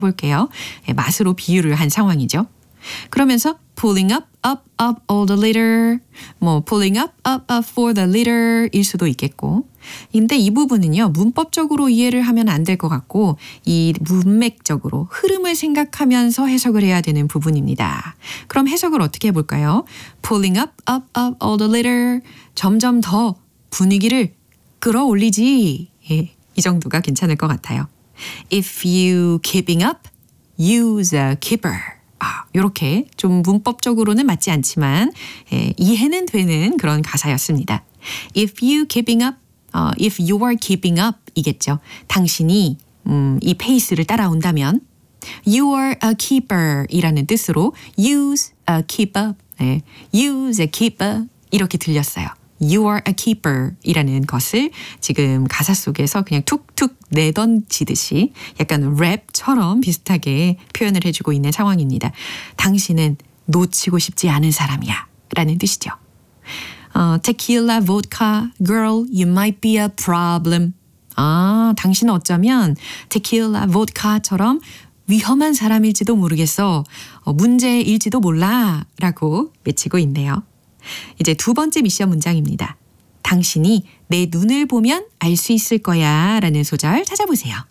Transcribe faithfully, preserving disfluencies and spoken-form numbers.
볼게요. 예, 맛으로 비유를 한 상황이죠. 그러면서 pulling up, up, up all the litter, 뭐 pulling up, up, up for the litter 일 수도 있겠고. 근데 이 부분은요. 문법적으로 이해를 하면 안 될 것 같고 이 문맥적으로 흐름을 생각하면서 해석을 해야 되는 부분입니다. 그럼 해석을 어떻게 해볼까요? pulling up, up, up all the litter 점점 더 분위기를 끌어올리지. 예, 이 정도가 괜찮을 것 같아요. If you keeping up, use a keeper. 아, 이렇게 좀 문법적으로는 맞지 않지만 예, 이해는 되는 그런 가사였습니다. If you keeping up, 어, if you are keeping up 이겠죠. 당신이 음, 이 페이스를 따라온다면 you are a keeper 이라는 뜻으로 use a keeper, 예, use a keeper 이렇게 들렸어요. You are a keeper 이라는 것을 지금 가사 속에서 그냥 툭툭 내던지듯이 약간 랩처럼 비슷하게 표현을 해주고 있는 상황입니다. 당신은 놓치고 싶지 않은 사람이야 라는 뜻이죠. 어, tequila, vodka, girl, you might be a problem. 아, 당신은 어쩌면 tequila, vodka처럼 위험한 사람일지도 모르겠어. 어, 문제일지도 몰라 라고 외치고 있네요. 이제 두 번째 미션 문장입니다. 당신이 내 눈을 보면 알 수 있을 거야 라는 소절 찾아보세요.